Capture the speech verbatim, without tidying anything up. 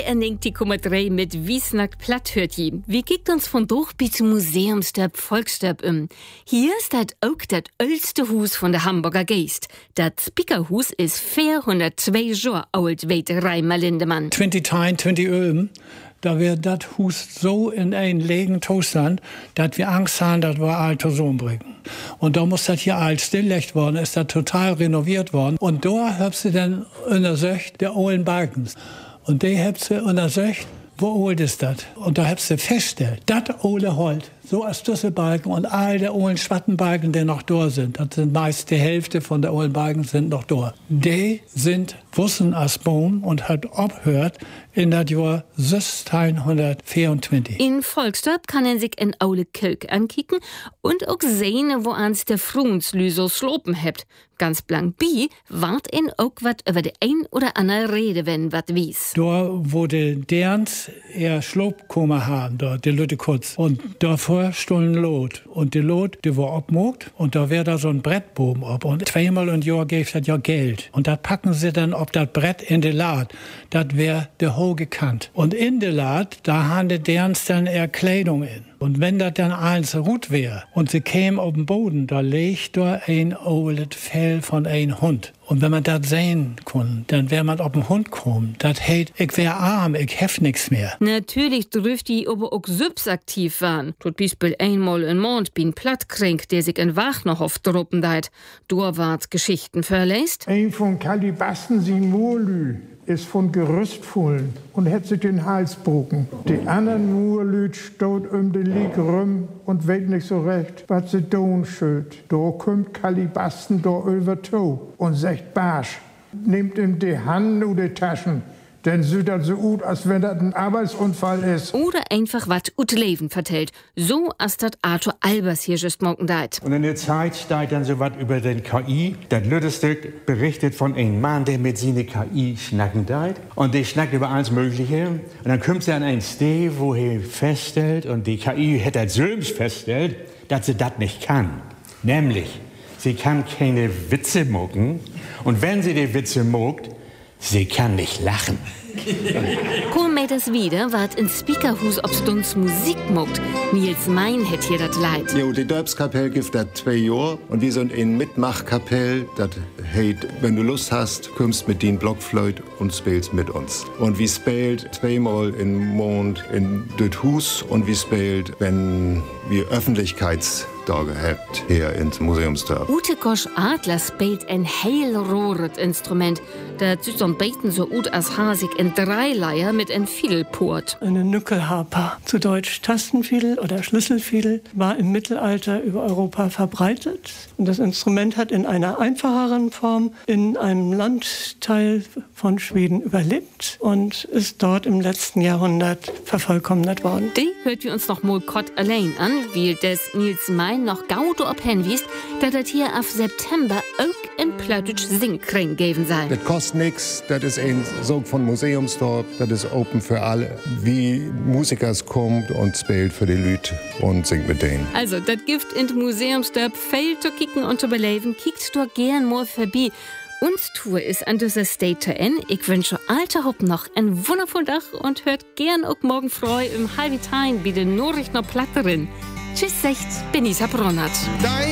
B R negenzig Komma drei mit Wiesnack platt hört je. Wir kicken uns von durch bis zum Museumstab Volksstab um. Hier steht auch das älteste Haus von der Hamburger Geest. Das Speakerhus ist vierhundertzwei Jahre alt, weht Reimer Lindemann. zwanzig Tein, zwanzig Öben. Da wird das Haus so in einen leeren Zustand, dass wir Angst haben, dass wir alt zusammenbringen. Und da muss das hier alt stilllegt worden, ist das total renoviert worden. Und da habt sie dann untersucht, der alten Balkens. Und die habt sie untersucht, wo alt ist das? Und da habt sie festgestellt, das alte Holz, so als Schlüsselbalken und all der alten Schwattenbalken, die noch da sind, das sind meist die Hälfte von der alten Balken sind noch da. Die sind wussen als Baum und hat abhört in das Jahr sechzehnhundertvierundzwanzig. In Volksstab kann er sich ein aule Kölk ankicken und auch sehen, wo ans der Frunslü so slopen hebt. Ganz blank bi wart in auch wat über de ein oder andere Rede, wenn wat wies. Da, wo die Derns ihr Schlop kommen haben, da, die Leute kurz. Und davor stund Lot. Und die Lot, die war abmogt und da wär da so ein Brettbogen ab. Und zweimal im Jahr gäbe das ja Geld. Und da packen sie dann auf das Brett in die Lad. Das wär der hohe Kant. Und in der Lad, da haben die Derns dann ihre Kleidung in. Und wenn das dann eins gut wäre und sie kämen auf den Boden, da legt da ein altes Fell von einem Hund. Und wenn man das sehen kann, dann wäre man auf den Hund kommen. Das heißt, ich wär arm, ich hef nix mehr. Natürlich dürft die aber auch subsaktiv waren. Tut Beispiel einmal im Mond bin Plattkrank, der sich in Wach noch auf Truppen deit. Da ward Geschichten verlässt. Ein von Kalibasten sin Murlü ist von Gerüstfullen und hat sich den Hals broken. Die anderen Murlüt staut um den Lig rum und weet nicht so recht, was sie tun schüt. Da kommt Kalibasten da über to und sagt Barsch, nehmt ihm die Hand und die Taschen. Denn sieht das so gut, als wenn das ein Arbeitsunfall ist. Oder einfach was ut Leben vertellt. So als das Arthur Albers hier just morgen deit. Und in der Zeit steht dann so was über den K I. Das Lüttestück berichtet von einem Mann, der mit seiner K I schnacken deit. Und der schnackt über alles Mögliche. Und dann kommt sie an ein Steh, wo er feststellt, und die K I hätte das selbst feststellt, dass sie das nicht kann. Nämlich, sie kann keine Witze mucken. Und wenn sie die Witze muckt, sie kann nicht lachen. Komm mir das wieder, wart in Speakerhus obstunds Musik muckt. Nils Mein hätt hier das Leid. Jo, die Dörpskapelle gibt das zwei Jahre und wir sind in Mitmachkapelle. Das heißt, wenn du Lust hast, kommst mit den Blockflöte und spielst mit uns. Und wir spielt zweimal im Monat in das Hus und wir spielt, wenn wir Öffentlichkeitstage habt, hier ins Museumstab. Ute Kosch Adler spielt ein heilrohret Instrument. Das sieht so ein Beten so gut als Hasig in drei Leier mit ein Fiedelport. Eine Nückelharper, zu Deutsch Tastenfiedel oder Schlüsselfiedel, war im Mittelalter über Europa verbreitet. Und das Instrument hat in einer einfacheren Form in einem Landteil von Schweden überlebt und ist dort im letzten Jahrhundert vervollkommnet worden. Die hört wir uns noch mal kurz allein an, wie das Nils Mein noch gaudo ob hinwiest, dass das hier auf September auch in Plattdeutsch Singkring geben sei. Das kostet nichts, das ist ein Sog von Museumsdorf, das ist open für alle. Wie Musikers kommt und spielt für die Leute und singt mit denen. Also, das Gift in Museumsdorf viel zu kicken und zu beleben, kickt du gern mal vorbei. Uns Tour ist an dieser State zu Ende. Ich wünsche alter Hopp noch einen wundervollen Tag und hört gern auch morgen freu im halben Time bei den Nachrichten Platterin. Tschüss, sagt Benisa Bronnert.